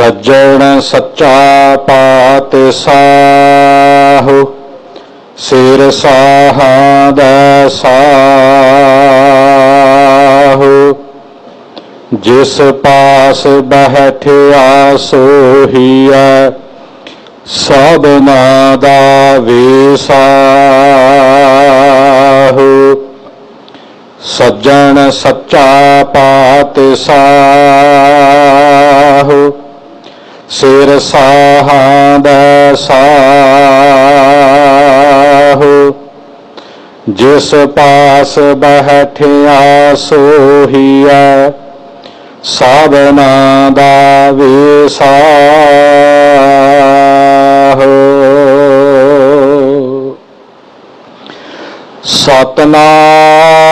ਸੱਜਣ ਸੱਚਾ ਪਾਤਿਸਾਹੁ, ਸਿਰ ਸਾਹਾਂ ਦਾ ਸਾਹੁ। ਜਿਸ ਪਾਸ ਬੈਠਿਆ ਸੋਹੀਐ, ਸਭਨਾ ਦਾ ਵੇਸਾਹੁ। ਸੱਜਣ ਸੱਚਾ ਪਾਤਿਸਾਹੁ, ਸਿਰ ਸਾਹਾਂ ਦਾ ਸਾਹੁ। ਜਿਸ ਪਾਸ ਬੈਠਿਆ ਸੋਹੀਐ, ਸਭਨਾ ਦਾ ਵੇਸਾਹੁ। ਸਤਿਨਾਮ